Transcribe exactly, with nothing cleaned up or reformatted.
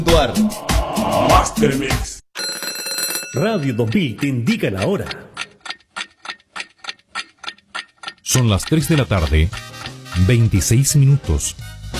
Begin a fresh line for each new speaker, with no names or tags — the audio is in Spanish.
Master Mix.
Radio dos mil te indica la hora.
Son las tres de la tarde, veintiséis minutos.